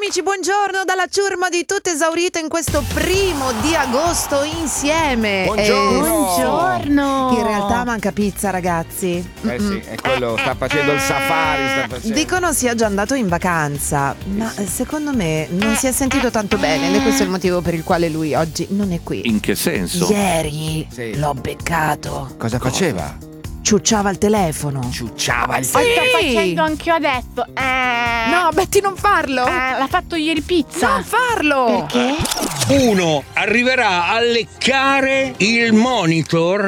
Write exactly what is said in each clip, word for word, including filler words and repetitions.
amici, buongiorno dalla ciurma di Tutto Esaurito in questo primo di agosto insieme. Buongiorno. Eh, Buongiorno. In realtà manca pizza, ragazzi. Eh sì, è quello, sta facendo il safari, sta facendo. Dicono sia già andato in vacanza, ma secondo me non si è sentito tanto bene ed è questo il motivo per il quale lui oggi non è qui. In che senso? Ieri Sì. l'ho beccato. Cosa faceva? Ciucciava il telefono. Ciucciava il Lo sto telefono. facendo anch'io adesso. Eh, No, Betty, non farlo. eh, l'ha fatto ieri pizza. Non farlo. Perché? Uno arriverà a leccare il monitor.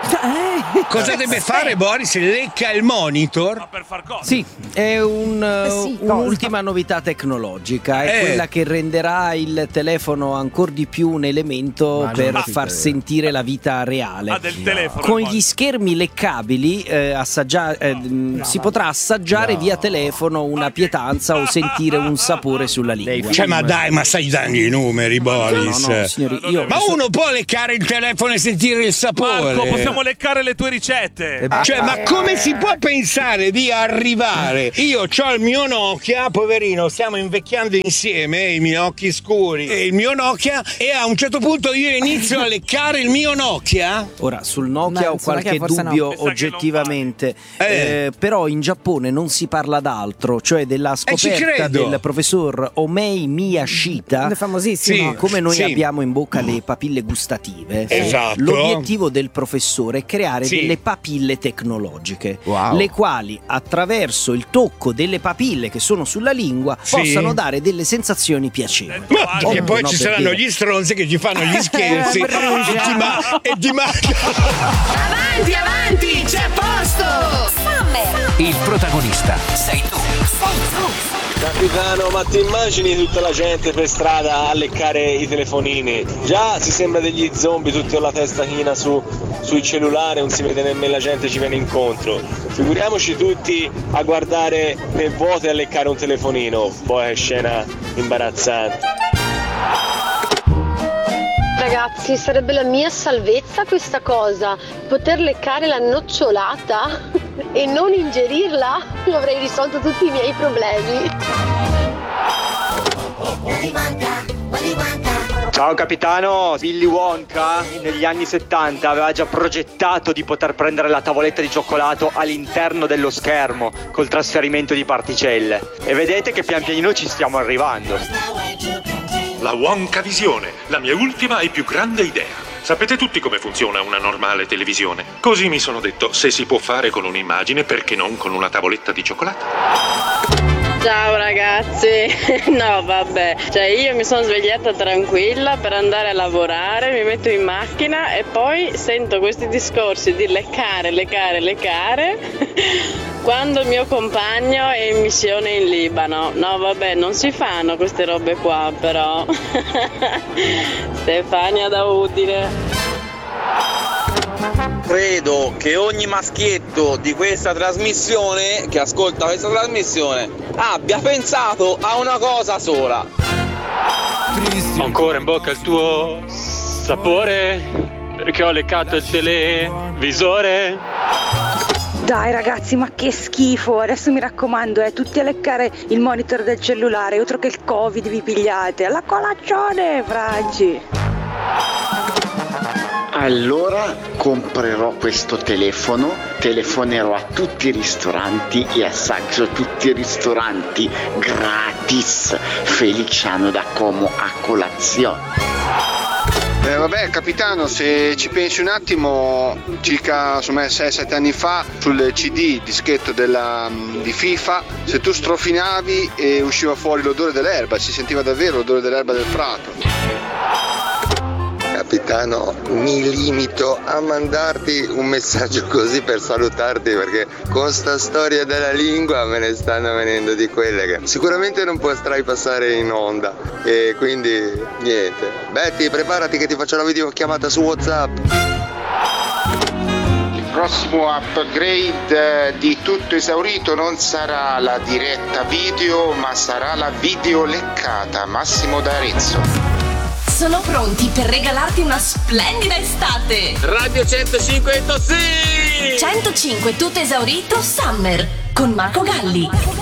Eh. Cosa deve fare Boris? Lecca il monitor? Per far cosa? Sì, è un, Eh sì, uh, cosa? un'ultima novità tecnologica, è Eh. quella che renderà il telefono ancor di più un elemento Ma per non ci far credo. sentire la vita reale. Ah, del telefono. Con il gli schermi leccabili eh, assaggia- eh, mh, si potrà assaggiare via telefono una pietanza o sentire un sapore sulla lingua. Cioè, ma dai, ma stai dando i numeri, Boris? No, no, signori, io Ma uno può leccare il telefono e sentire il sapore? Marco, possiamo leccare le tue ricette. Cioè, ma come si può pensare di arrivare? Io ho il mio Nokia, poverino, stiamo invecchiando insieme, i miei occhi scuri e il mio Nokia, e a un certo punto io inizio a leccare il mio Nokia? Ora sul Nokia No, ho sul Nokia qualche forse no. dubbio Mi sa che oggettivamente, non vale. eh, però in Giappone non si parla d'altro, cioè della Eh, ci scoperta credo. del professor Omei Miyashita. È famosissimo. Sì. Come noi Sì. abbiamo in bocca le papille gustative, Esatto. l'obiettivo del professore è creare Sì. delle papille tecnologiche, Wow. le quali attraverso il tocco delle papille che sono sulla lingua Sì. possano dare delle sensazioni piacevoli. Ma Ovvio, che poi no, ci per saranno dire. gli stronzi che ci fanno gli scherzi Eh, e ti, ma- e ti mancano. Avanti, avanti, c'è posto! Summer! Il protagonista sei tu. Capitano, ma ti immagini tutta la gente per strada a leccare i telefonini? Già si sembra degli zombie tutti con la testa china su, sui cellulari, non si vede nemmeno la gente ci viene incontro. Figuriamoci tutti a guardare nel vuoto e a leccare un telefonino. Poi è scena imbarazzante. Ragazzi, sarebbe la mia salvezza questa cosa, poter leccare la nocciolata e non ingerirla, avrei risolto tutti i miei problemi. Ciao capitano, Willy Wonka negli anni settanta aveva già progettato di poter prendere la tavoletta di cioccolato all'interno dello schermo col trasferimento di particelle. E vedete che pian pianino ci stiamo arrivando. La Wonka Visione, la mia ultima e più grande idea. Sapete tutti come funziona una normale televisione? Così mi sono detto, se si può fare con un'immagine, perché non con una tavoletta di cioccolato? Ciao ragazzi, no vabbè, cioè io mi sono svegliata tranquilla per andare a lavorare, mi metto in macchina e poi sento questi discorsi di leccare, leccare, leccare quando il mio compagno è in missione in Libano. No vabbè, non si fanno queste robe qua però. Stefania da Udine. Credo che ogni maschietto di questa trasmissione, che ascolta questa trasmissione, abbia pensato a una cosa sola. Ancora in bocca il tuo sapore, perché ho leccato il televisore. Dai ragazzi, ma che schifo, adesso mi raccomando, eh, tutti a leccare il monitor del cellulare, altro che il Covid vi pigliate, alla colazione, fraggi. Allora comprerò questo telefono, telefonerò a tutti i ristoranti e assaggio tutti i ristoranti gratis. Feliciano da Como a colazione. Eh, vabbè capitano, se ci pensi un attimo, circa insomma sei sette anni fa sul C D dischetto della, di FIFA, se tu strofinavi e usciva fuori l'odore dell'erba, si sentiva davvero l'odore dell'erba del prato. Capitano, mi limito a mandarti un messaggio così per salutarti, perché con sta storia della lingua me ne stanno venendo di quelle che sicuramente non potrai passare in onda, e quindi niente. Betty, preparati che ti faccio la videochiamata su WhatsApp. Il prossimo upgrade di Tutto Esaurito non sarà la diretta video, ma sarà la video leccata. Massimo D'Arezzo. Sono pronti per regalarti una splendida estate. Radio centocinque sì! centocinque Tutto Esaurito Summer con Marco Galli.